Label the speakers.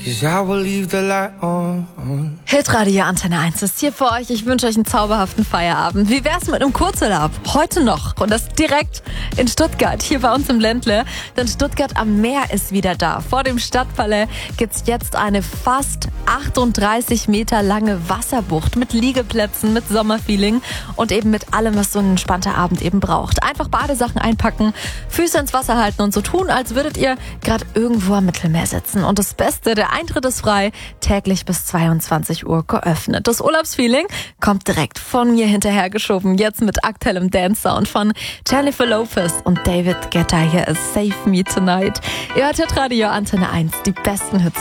Speaker 1: 'cause I will leave the light on.
Speaker 2: Hitradio Antenne 1 ist hier für euch. Ich wünsche euch einen zauberhaften Feierabend. Wie wär's mit einem Kurzurlaub? Heute noch. Und das direkt in Stuttgart, hier bei uns im Ländle. Denn Stuttgart am Meer ist wieder da. Vor dem Stadtpalais gibt's jetzt eine fast 38 Meter lange Wasserbucht mit Liegeplätzen, mit Sommerfeeling und eben mit allem, was so ein entspannter Abend eben braucht. Einfach Badesachen einpacken, Füße ins Wasser halten und so tun, als würdet ihr gerade irgendwo am Mittelmeer sitzen. Und das Beste, der Eintritt ist frei, täglich bis 22 Uhr geöffnet. Das Urlaubsfeeling kommt direkt von mir hinterhergeschoben, jetzt mit aktuellem Dance-Sound von Jennifer Lopez und David Guetta. Hier ist Save Me Tonight. Ihr hört Hitradio Antenne 1, die besten Hits